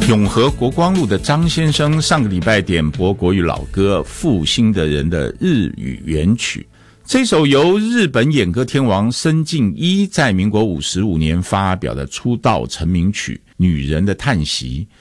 永和国光路的张先生上个礼拜点播国语老歌《负心的人》的日语原曲。这首由日本演歌天王深敬一在民国55年发表的出道成名曲《女人的叹息》，